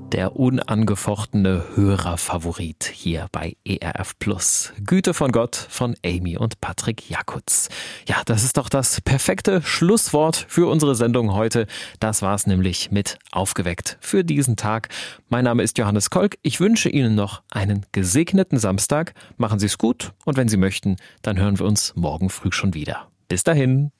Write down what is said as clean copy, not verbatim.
Der unangefochtene Hörerfavorit hier bei ERF Plus. Güte von Gott von Amy und Patrick Jakutz. Ja, das ist doch das perfekte Schlusswort für unsere Sendung heute. Das war's nämlich mit Aufgeweckt für diesen Tag. Mein Name ist Johannes Kolk. Ich wünsche Ihnen noch einen gesegneten Samstag. Machen Sie es gut und wenn Sie möchten, dann hören wir uns morgen früh schon wieder. Bis dahin.